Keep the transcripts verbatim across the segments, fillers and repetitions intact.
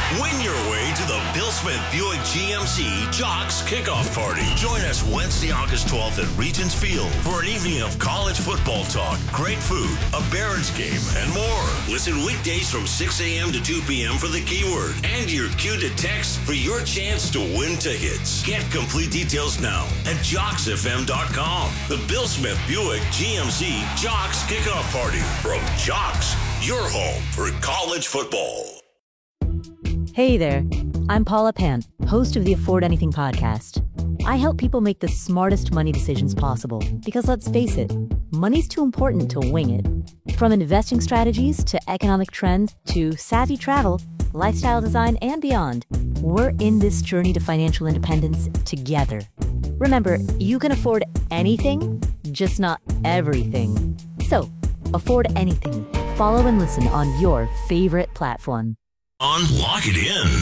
Win your way to the Bill Smith Buick G M C Jocks Kickoff Party. Join us Wednesday, August twelfth at Regents Field for an evening of college football talk, great food, a Barons game, and more. Listen weekdays from six a.m. to two p.m. for the keyword and your cue to text for your chance to win tickets. Get complete details now at jocks f m dot com. The Bill Smith Buick G M C Jocks Kickoff Party from Jocks, your home for college football. Hey there, I'm Paula Pant, host of the Afford Anything podcast. I help people make the smartest money decisions possible because, let's face it, money's too important to wing it. From investing strategies to economic trends to savvy travel, lifestyle design, and beyond, we're in this journey to financial independence together. Remember, you can afford anything, just not everything. So, afford anything. Follow and listen on your favorite platform. Unlock it in.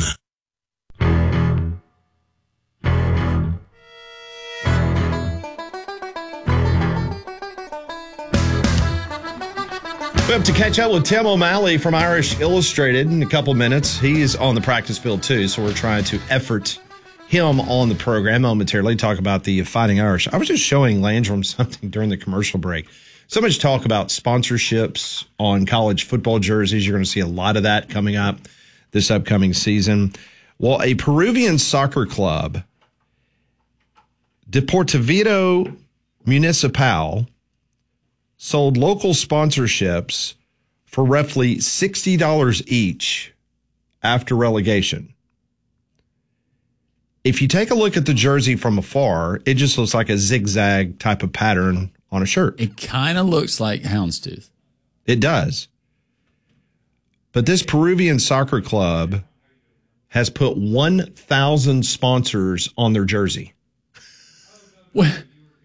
We have to catch up with Tim O'Malley from Irish Illustrated in a couple minutes. He's on the practice field too, so we're trying to effort him on the program momentarily, talk about the Fighting Irish. I was just showing Landrum something during the commercial break. So much talk about sponsorships on college football jerseys. You're going to see a lot of that coming up this upcoming season. Well, a Peruvian soccer club, Deportivo Municipal, sold local sponsorships for roughly sixty dollars each after relegation. If you take a look at the jersey from afar, it just looks like a zigzag type of pattern on a shirt. It kind of looks like houndstooth. It does. But this Peruvian soccer club has put one thousand sponsors on their jersey. What?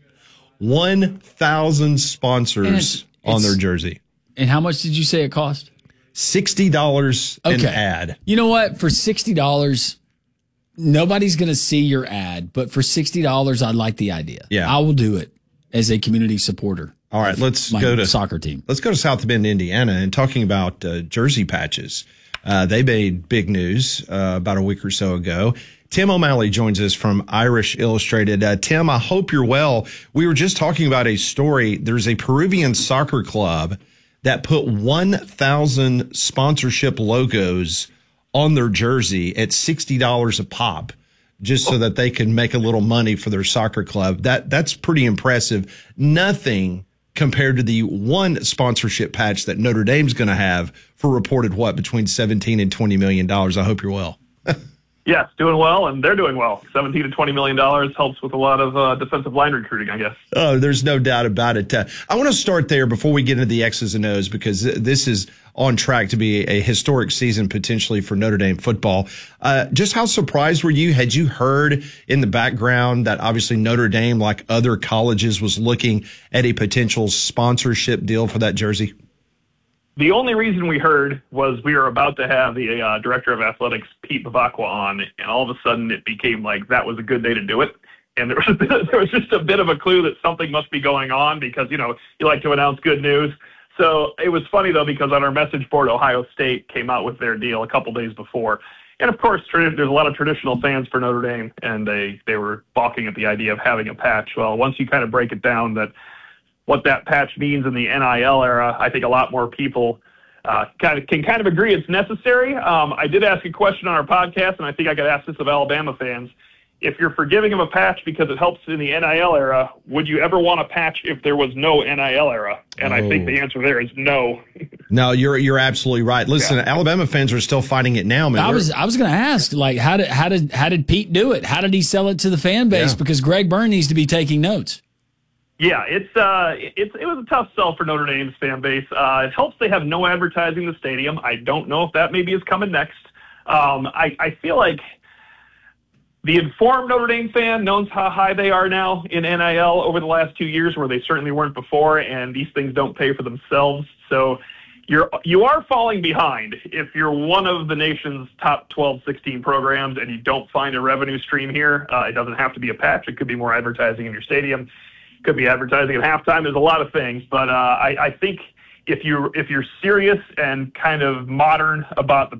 one thousand sponsors on their jersey. And how much did you say it cost? sixty dollars okay. an ad. You know what? For sixty dollars, nobody's going to see your ad. But for sixty dollars, I like the idea. Yeah. I will do it as a community supporter. All right, let's my go to soccer team. Let's go to South Bend, Indiana, and talking about uh, jersey patches. Uh, they made big news uh, about a week or so ago. Tim O'Malley joins us from Irish Illustrated. Uh, Tim, I hope you're well. We were just talking about a story. There's a Peruvian soccer club that put one thousand sponsorship logos on their jersey at sixty dollars a pop, just so that they can make a little money for their soccer club. That that's pretty impressive. Nothing compared to the one sponsorship patch that Notre Dame's going to have for reported, what, between seventeen and twenty million dollars. I hope you're well. Yes, doing well, and they're doing well. seventeen to twenty million dollars helps with a lot of uh, defensive line recruiting, I guess. Oh, there's no doubt about it. Uh, I want to start there before we get into the X's and O's, because th- this is on track to be a historic season potentially for Notre Dame football. Uh, just how surprised were you? Had you heard in the background that obviously Notre Dame, like other colleges, was looking at a potential sponsorship deal for that jersey? The only reason we heard was we were about to have the uh, director of athletics, Pete Bavacqua, on, and all of a sudden it became like that was a good day to do it. And there was a bit, there was just a bit of a clue that something must be going on because, you know, you like to announce good news. So it was funny, though, because on our message board, Ohio State came out with their deal a couple days before. And, of course, there's a lot of traditional fans for Notre Dame, and they, they were balking at the idea of having a patch. Well, once you kind of break it down that what that patch means in the N I L era, I think a lot more people uh, kind of can kind of agree it's necessary. Um, I did ask a question on our podcast, and I think I got asked this of Alabama fans. If you're forgiving of a patch because it helps in the N I L era, would you ever want a patch if there was no N I L era? And oh. I think the answer there is no. No, you're you're absolutely right. Listen, yeah. Alabama fans are still fighting it now, man. I was I was going to ask, like, how did how did how did Pete do it? How did he sell it to the fan base? Yeah. Because Greg Byrne needs to be taking notes. Yeah, it's uh, it's it was a tough sell for Notre Dame's fan base. Uh, it helps they have no advertising in the stadium. I don't know if that maybe is coming next. Um, I I feel like the informed Notre Dame fan knows how high they are now in N I L over the last two years, where they certainly weren't before, and these things don't pay for themselves. So you're you are falling behind if you're one of the nation's top twelve, sixteen programs and you don't find a revenue stream here. Uh, it doesn't have to be a patch. It could be more advertising in your stadium. Could be advertising at halftime. There's a lot of things, but uh, I, I think if you if you're serious and kind of modern about the